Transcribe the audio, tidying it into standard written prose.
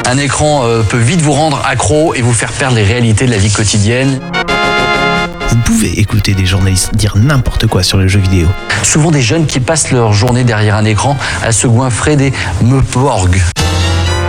Un écran peut vite vous rendre accro et vous faire perdre les réalités de la vie quotidienne. Vous pouvez écouter des journalistes dire n'importe quoi sur les jeux vidéo. Souvent des jeunes qui passent leur journée derrière un écran à se goinfrer des meuporgs.